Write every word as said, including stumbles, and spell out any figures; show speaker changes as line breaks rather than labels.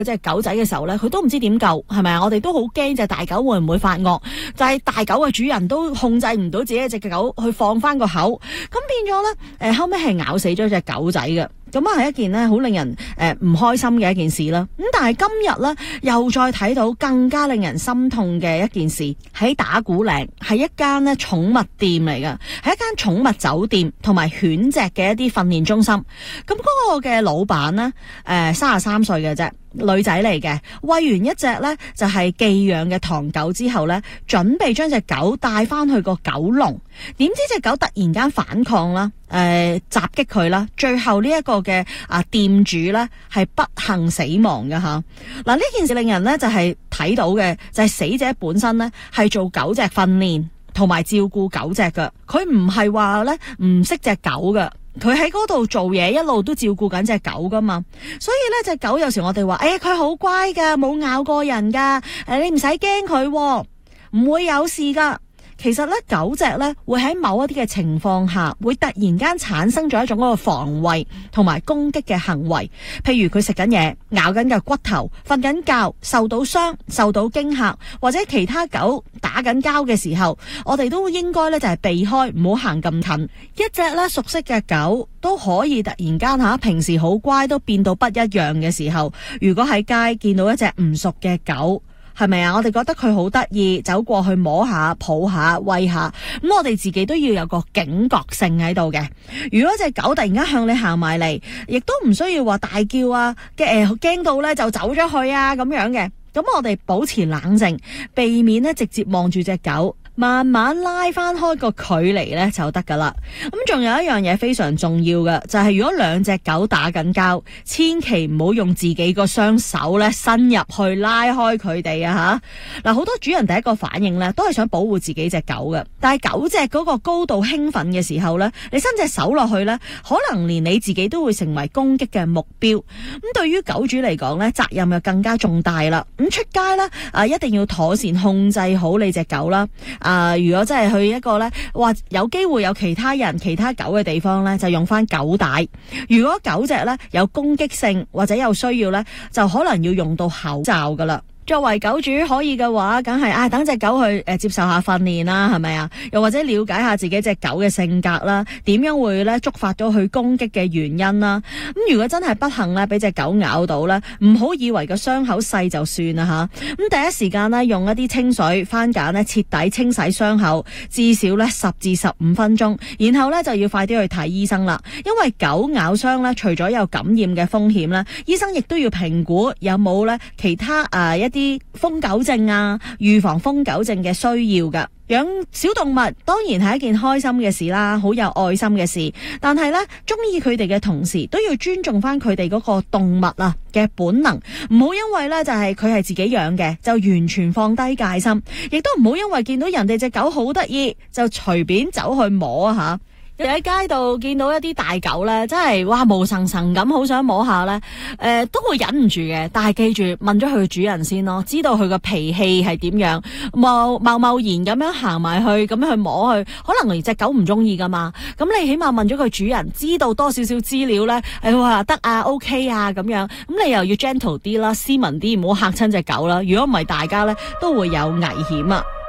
隻狗仔嘅時候咧，佢都唔知點救，係咪啊？我哋都好驚隻大狗會唔會發惡，就係、是、大狗嘅主人都控制唔到自己隻狗去放翻個口，咁變咗咧，誒後尾係咬死咗隻狗仔嘅。咁啊，係一件咧好令人誒唔開心嘅一件事啦。咁但係今日咧又再睇到更加令人心痛嘅一件事，喺打鼓嶺係一間咧寵物店嚟㗎，係一間寵物酒店同埋犬隻嘅一啲訓練中心。咁嗰個嘅老闆咧，誒三十三歲嘅啫。女仔嚟嘅，餵完一隻咧就係寄養嘅唐狗之後咧，準備將隻狗帶翻去個狗籠，點知隻狗突然間反抗啦，誒襲擊佢啦，最後呢一個嘅啊店主咧係不幸死亡嘅吓。嗱呢件事令人咧就係睇到嘅就係死者本身咧係做狗隻訓練同埋照顧狗隻嘅，佢唔係話咧唔識隻狗嘅。佢喺嗰度做嘢，一路都照顧緊隻狗噶嘛，所以咧隻狗有時我哋話，誒佢好乖噶，冇咬過人噶，誒你唔使驚佢，唔會有事噶。其實咧狗隻咧會喺某一啲嘅情況下，會突然間產生咗一種嗰個防衛同埋攻擊嘅行為，譬如佢食緊嘢、咬緊嘅骨頭、瞓緊覺、受到傷、受到驚嚇，或者其他狗打緊交嘅時候，我哋都應該咧就係避開，唔好行咁近。一隻咧熟悉嘅狗都可以突然間吓，平時好乖都變到不一樣嘅時候，如果喺街見到一隻唔熟嘅狗，係咪啊？我哋覺得佢好得意，走過去摸下、抱下、餵下，咁我哋自己都要有個警覺性喺度嘅。如果隻狗突然間向你行埋嚟，亦都唔需要話大叫啊，嘅誒驚到咧就走咗去啊咁樣嘅。咁我哋保持冷靜，避免咧直接望住隻狗。慢慢拉翻開個距離咧就得噶啦。咁仲有一樣嘢非常重要嘅，就係如果兩隻狗打緊交，千祈唔好用自己個雙手咧伸入去拉開佢哋啊吓。嗱，好多主人第一個反應咧都係想保護自己隻狗嘅，但係狗隻嗰個高度興奮嘅時候咧，你伸隻手落去咧，可能連你自己都會成為攻擊嘅目標。咁對於狗主嚟講咧，責任又更加重大啦。咁出街咧啊，一定要妥善控制好你隻狗啦。啊！如果真係去一個咧，話有機會有其他人、其他狗嘅地方咧，就用翻狗帶。如果狗隻咧有攻擊性或者有需要咧，就可能要用到口罩噶啦。作為狗主可以嘅話，梗係啊等隻狗去誒、呃、接受下訓練啦，係咪啊？又或者了解下自己隻狗嘅性格啦，點樣會咧觸發到佢攻擊嘅原因啦？咁如果真係不幸咧俾隻狗咬到咧，唔好以為個傷口細就算啦吓。咁第一時間咧用一啲清水番梘咧徹底清洗傷口，至少咧十至十五分鐘，然後咧就要快啲去睇醫生啦。因為狗咬傷咧，除咗有感染嘅風險咧，醫生亦都要評估有冇咧其他誒、呃、一啲瘋狗症啊，預防瘋狗症嘅需要噶。養小動物當然係一件開心嘅事啦，好有愛心嘅事。但係咧，中意佢哋嘅同時，都要尊重翻佢哋嗰個動物啊嘅本能，唔好因為咧就係佢係自己養嘅，就完全放低戒心，亦都唔好因為見到人哋隻狗好得意，就隨便走去摸啊吓。喺街度見到一啲大狗咧，真係哇毛神神咁，好想摸下咧，誒、呃、都會忍唔住嘅。但係記住問咗佢嘅主人先咯，知道佢個脾氣係點樣，貿貿貿然咁樣行埋去，咁樣去摸佢，可能連隻狗唔中意噶嘛。咁你起碼問咗佢主人，知道多少少資料咧，誒話得啊 OK 啊咁樣，咁你又要 gentle 啲啦，斯文啲，唔好嚇親隻狗啦。如果唔係，大家咧都會有危險啊。